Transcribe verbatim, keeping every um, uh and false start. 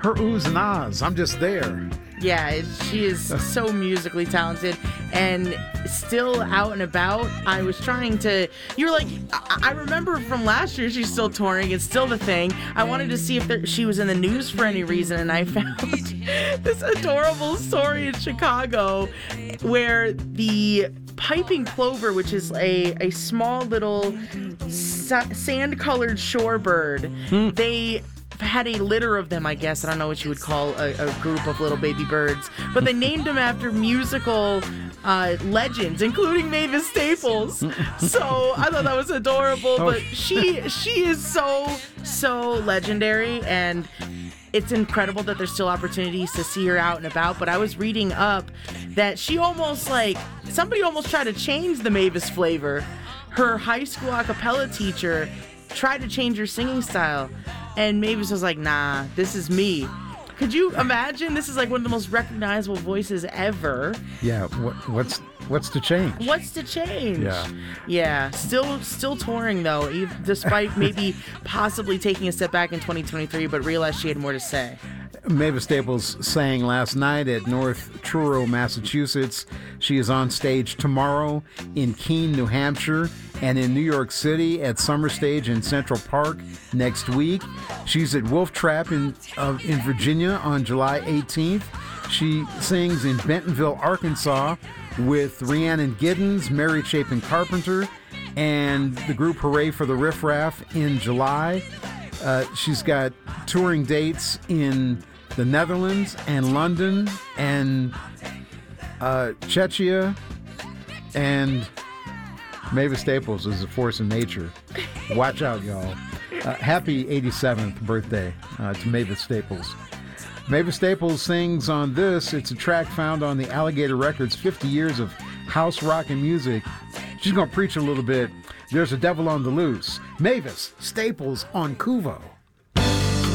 her oohs and ahs. I'm just there. Yeah, it, she is so musically talented and still out and about. I was trying to, you're like, I, I remember from last year she's still touring. It's still the thing. I wanted to see if there, she was in the news for any reason, and I found this adorable story in Chicago where the piping plover, which is a, a small little sa- sand-colored shorebird, hmm. they had a litter of them, I guess. I don't know what you would call a, a group of little baby birds, but they named them after musical uh, legends, including Mavis Staples. So I thought that was adorable, but she she is so, so legendary, and it's incredible that there's still opportunities to see her out and about. But I was reading up that she almost like, somebody almost tried to change the Mavis flavor. Her high school a cappella teacher tried to change her singing style, and Mavis was like, nah, this is me. Could you imagine? This is like one of the most recognizable voices ever. Yeah, what, what's what's to change? What's to change? Yeah. Yeah, still still touring though, even, despite maybe possibly taking a step back in twenty twenty-three, but realized she had more to say. Mavis Staples sang last night at North Truro, Massachusetts. She is on stage tomorrow in Keene, New Hampshire, and in New York City at Summer Stage in Central Park next week. She's at Wolf Trap in, uh, in Virginia on July eighteenth. She sings in Bentonville, Arkansas with Rhiannon Giddens, Mary Chapin Carpenter, and the group Hooray for the Riff Raff in July. Uh, she's got touring dates in the Netherlands and London and uh, Czechia, and Mavis Staples is a force of nature. Watch out, y'all. Uh, happy eighty-seventh birthday uh, to Mavis Staples. Mavis Staples sings on this. It's a track found on the Alligator Records, fifty years of house rock and music. She's going to preach a little bit. There's a devil on the loose. Mavis Staples on Kuvo.